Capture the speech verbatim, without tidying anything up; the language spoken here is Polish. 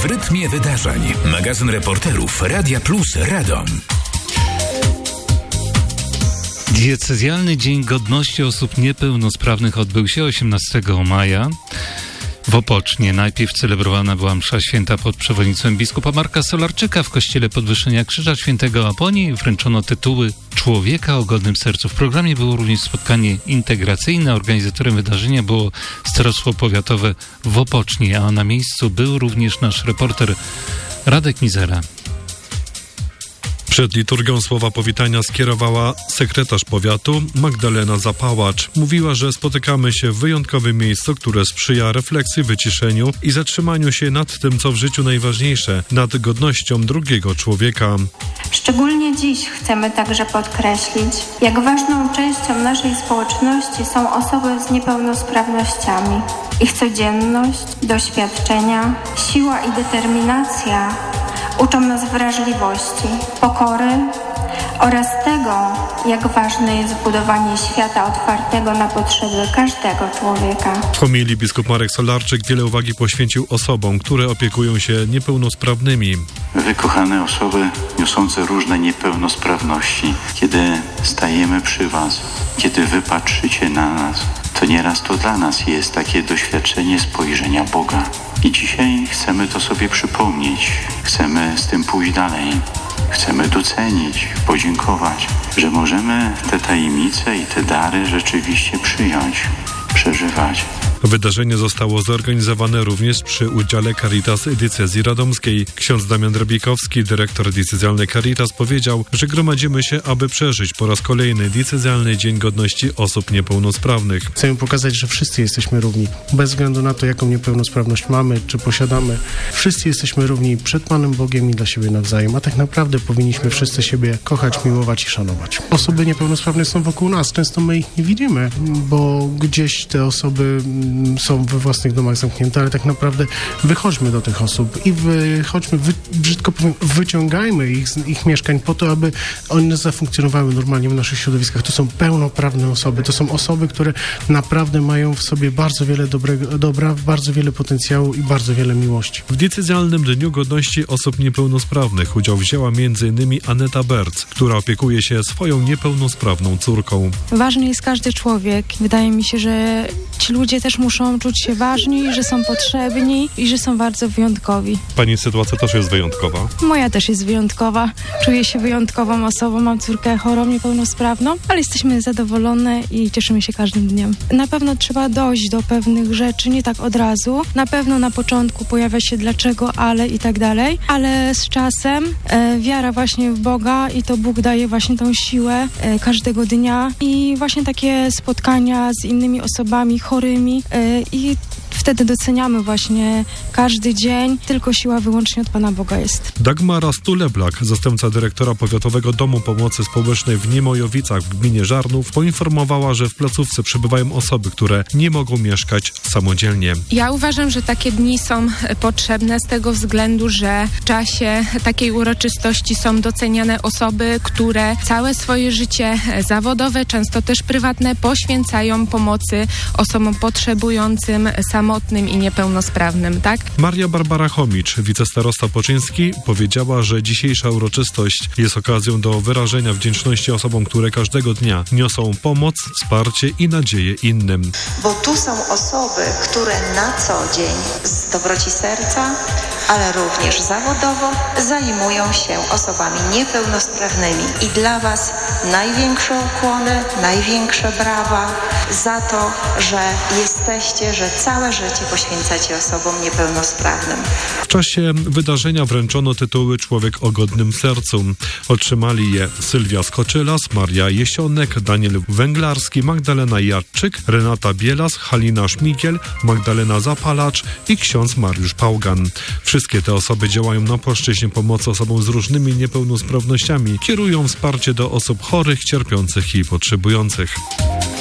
rytmie wydarzeń. Magazyn reporterów Radia Plus Radom. Diecezjalny Dzień Godności Osób Niepełnosprawnych odbył się osiemnastego maja. W Opocznie najpierw celebrowana była msza święta pod przewodnictwem biskupa Marka Solarczyka w kościele Podwyższenia Krzyża Świętego, a po niej wręczono tytuły Człowieka o godnym sercu. W programie było również spotkanie integracyjne. Organizatorem wydarzenia było Starostwo Powiatowe w Opocznie, a na miejscu był również nasz reporter Radek Mizera. Przed liturgią słowa powitania skierowała sekretarz powiatu Magdalena Zapałacz. Mówiła, że spotykamy się w wyjątkowym miejscu, które sprzyja refleksji, wyciszeniu i zatrzymaniu się nad tym, co w życiu najważniejsze, nad godnością drugiego człowieka. Szczególnie dziś chcemy także podkreślić, jak ważną częścią naszej społeczności są osoby z niepełnosprawnościami. Ich codzienność, doświadczenia, siła i determinacja uczą nas wrażliwości, pokory oraz tego, jak ważne jest budowanie świata otwartego na potrzeby każdego człowieka. W homilii biskup Marek Solarczyk wiele uwagi poświęcił osobom, które opiekują się niepełnosprawnymi. Wy, kochane osoby niosące różne niepełnosprawności, kiedy stajemy przy was, kiedy wy patrzycie na nas, to nieraz to dla nas jest takie doświadczenie spojrzenia Boga. I dzisiaj chcemy to sobie przypomnieć, chcemy z tym pójść dalej, chcemy docenić, podziękować, że możemy te tajemnice i te dary rzeczywiście przyjąć, przeżywać. Wydarzenie zostało zorganizowane również przy udziale Caritas Diecezji Radomskiej. Ksiądz Damian Drabikowski, dyrektor diecezjalnej Caritas, powiedział, że gromadzimy się, aby przeżyć po raz kolejny diecezjalny Dzień Godności Osób Niepełnosprawnych. Chcemy pokazać, że wszyscy jesteśmy równi, bez względu na to, jaką niepełnosprawność mamy, czy posiadamy. Wszyscy jesteśmy równi przed Panem Bogiem i dla siebie nawzajem, a tak naprawdę powinniśmy wszyscy siebie kochać, miłować i szanować. Osoby niepełnosprawne są wokół nas, często my ich nie widzimy, bo gdzieś te osoby są we własnych domach zamknięte, ale tak naprawdę wychodźmy do tych osób i wychodźmy, wy, brzydko powiem, wyciągajmy ich z ich mieszkań po to, aby one zafunkcjonowały normalnie w naszych środowiskach. To są pełnoprawne osoby, to są osoby, które naprawdę mają w sobie bardzo wiele dobrego, dobra, bardzo wiele potencjału i bardzo wiele miłości. W diecezjalnym Dniu Godności Osób Niepełnosprawnych udział wzięła między innymi Aneta Berc, która opiekuje się swoją niepełnosprawną córką. Ważny jest każdy człowiek. Wydaje mi się, że ci ludzie też muszą czuć się ważni, że są potrzebni i że są bardzo wyjątkowi. Pani sytuacja też jest wyjątkowa? Moja też jest wyjątkowa. Czuję się wyjątkową osobą. Mam córkę chorą, niepełnosprawną, ale jesteśmy zadowolone i cieszymy się każdym dniem. Na pewno trzeba dojść do pewnych rzeczy, nie tak od razu. Na pewno na początku pojawia się dlaczego, ale i tak dalej, ale z czasem e, wiara właśnie w Boga i to Bóg daje właśnie tą siłę e, każdego dnia i właśnie takie spotkania z innymi osobami chorymi e, i wtedy doceniamy właśnie każdy dzień. Tylko siła wyłącznie od Pana Boga jest. Dagmara Stuleblak, zastępca dyrektora Powiatowego Domu Pomocy Społecznej w Niemojowicach w gminie Żarnów, poinformowała, że w placówce przebywają osoby, które nie mogą mieszkać samodzielnie. Ja uważam, że takie dni są potrzebne z tego względu, że w czasie takiej uroczystości są doceniane osoby, które całe swoje życie zawodowe, często też prywatne, poświęcają pomocy osobom potrzebującym, samotnym i niepełnosprawnym, tak? Maria Barbara Chomicz, wicestarosta Poczyński, powiedziała, że dzisiejsza uroczystość jest okazją do wyrażenia wdzięczności osobom, które każdego dnia niosą pomoc, wsparcie i nadzieję innym. Bo tu są osoby, które na co dzień z dobroci serca, ale również zawodowo zajmują się osobami niepełnosprawnymi. I dla Was największe ukłony, największe brawa za to, że jesteście, że całe życie poświęcacie osobom niepełnosprawnym. W czasie wydarzenia wręczono tytuły Człowiek o godnym sercu. Otrzymali je Sylwia Skoczylas, Maria Jesionek, Daniel Węglarski, Magdalena Jadczyk, Renata Bielas, Halina Szmigiel, Magdalena Zapalacz i ksiądz Mariusz Pałgan. Wszystkie te osoby działają na płaszczyźnie pomocy osobom z różnymi niepełnosprawnościami, kierują wsparcie do osób chorych, cierpiących i potrzebujących.